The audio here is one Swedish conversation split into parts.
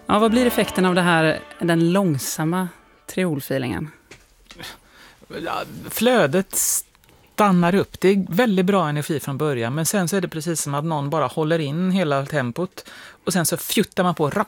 Ja, vad blir effekten av det här, den långsamma triolfilingen? Ja, flödet stannar upp. Det är väldigt bra energi från början, men sen så är det precis som att någon bara håller in hela tempot och sen så fjuttar man på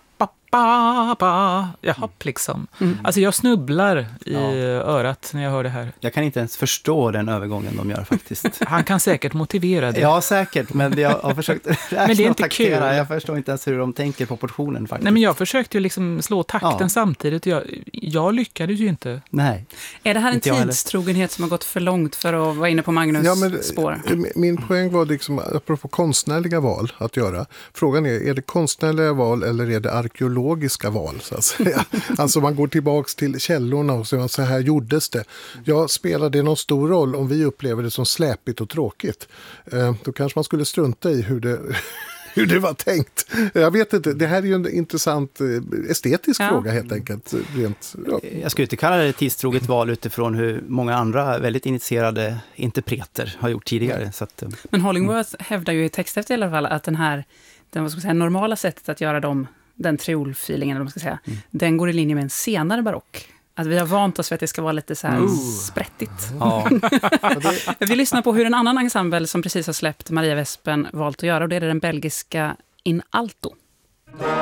hopp liksom. Alltså jag snubblar i örat när jag hör det här. Jag kan inte ens förstå den övergången de gör faktiskt. Han kan säkert motivera det. Ja, säkert, men jag har försökt men det är inte kul. Jag förstår inte ens hur de tänker på portionen faktiskt. Nej, men jag försökte ju liksom slå takten samtidigt. Jag lyckades ju inte. Nej. Är det här en tidstrogenhet som har gått för långt för att vara inne på Magnus spår? Min poäng var liksom, apropå konstnärliga val att göra. Frågan är det konstnärliga val eller är det arkeologiska val, så att säga? Alltså man går tillbaks till källorna och säger så här gjordes det. Spelar det någon stor roll om vi upplever det som släpigt och tråkigt? Då kanske man skulle strunta i hur det var tänkt. Jag vet inte, det här är ju en intressant estetisk fråga helt enkelt. Jag skulle inte kalla det tidstroget val utifrån hur många andra väldigt initierade interpreter har gjort tidigare. Så att, men Hollingworth hävdar ju i texthäftet i alla fall att den vad ska man säga, normala sättet att göra den triolfilingen, eller vad man ska säga, den går i linje med en senare barock. Att vi har vant oss för att det ska vara lite så här sprättigt. Ja. Vi lyssnar på hur en annan ensemble som precis har släppt Maria Vespen valt att göra, och det är den belgiska In Alto.